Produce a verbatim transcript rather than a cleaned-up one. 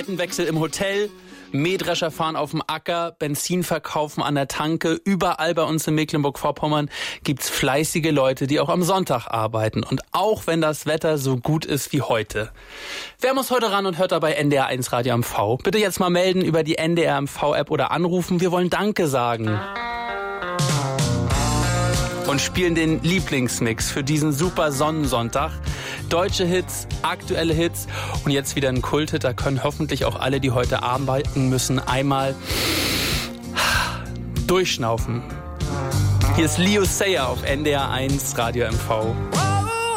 Tapetenwechsel im Hotel, Mähdrescher fahren auf dem Acker, Benzin verkaufen an der Tanke. Überall bei uns in Mecklenburg-Vorpommern gibt's fleißige Leute, die auch am Sonntag arbeiten. Und auch wenn das Wetter so gut ist wie heute. Wer muss heute ran und hört dabei N D R eins Radio M V? Bitte jetzt mal melden über die N D R M V-App oder anrufen. Wir wollen Danke sagen. Und spielen den Lieblingsmix für diesen super Sonnensonntag. Deutsche Hits, aktuelle Hits und jetzt wieder ein Kulthit. Da können hoffentlich auch alle, die heute arbeiten müssen, einmal durchschnaufen. Hier ist Leo Sayer auf N D R eins Radio M V.